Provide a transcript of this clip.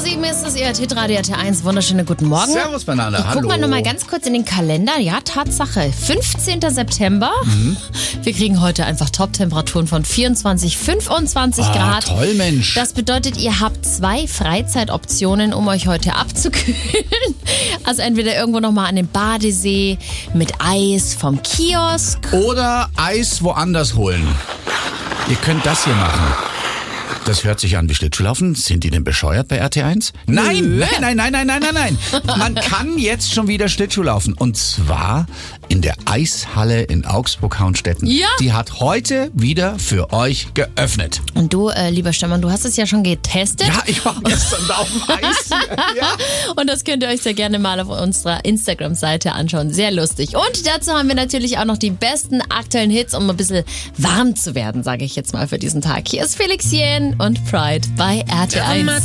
7 ist es, ihr Hitradio RT1. Wunderschönen guten Morgen. Servus miteinander, hallo. Guck mal nochmal ganz kurz in den Kalender. Ja, Tatsache. 15. September. Wir kriegen heute einfach Top-Temperaturen von 24, 25 Grad. Toll, Mensch. Das bedeutet, ihr habt 2 Freizeitoptionen, um euch heute abzukühlen. Also entweder irgendwo nochmal an den Badesee mit Eis vom Kiosk. Oder Eis woanders holen. Ihr könnt das hier machen. Das hört sich an wie Schlittschuhlaufen. Sind die denn bescheuert bei RT1? Nein. Man kann jetzt schon wieder Schlittschuhlaufen. Und zwar in der Eishalle in Augsburg-Hauenstetten. Ja. Die hat heute wieder für euch geöffnet. Und du, lieber Stefan, du hast es ja schon getestet. Ja, ich war gestern da auf dem Eis. Ja. Und das könnt ihr euch sehr gerne mal auf unserer Instagram-Seite anschauen. Sehr lustig. Und dazu haben wir natürlich auch noch die besten aktuellen Hits, um ein bisschen warm zu werden, sage ich jetzt mal für diesen Tag. Hier ist Felix Jähn und Pride bei RT1.